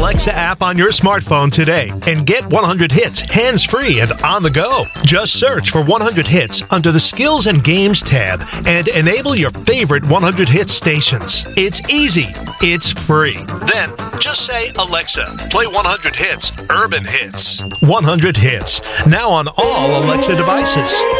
Alexa app on your smartphone today and get 100 hits hands-free and on the go. Just search for 100 hits under the Skills and Games tab and enable your favorite 100 hit stations. It's easy. It's free. Then just say, Alexa, play 100 hits, urban hits. 100 hits. Now on all Alexa devices.